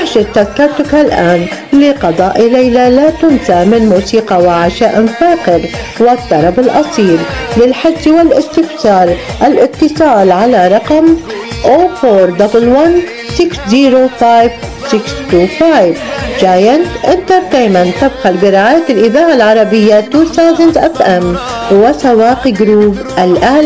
احجز تذكرتك الآن لقضاء ليلة لا تنسى من موسيقى وعشاء فاخر والطرب الأصيل. للحجز والاستفسار الاتصال على رقم 0411 605 625. جاينت انترتينمنت تبخل برعاية الإذاعة العربية 2000 FM وسواق جروب الأهلي.